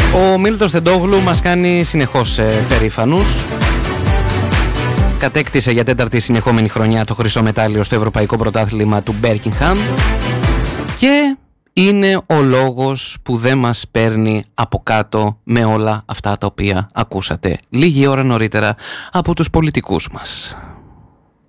Ο Μίλτος Τεντόγλου μας κάνει συνεχώς περήφανους. Κατέκτησε για 4η συνεχόμενη χρονιά το χρυσό μετάλλιο στο Ευρωπαϊκό Πρωτάθλημα του Μπέρκιγχαμ και είναι ο λόγος που δεν μας παίρνει από κάτω με όλα αυτά τα οποία ακούσατε λίγη ώρα νωρίτερα από τους πολιτικούς μας.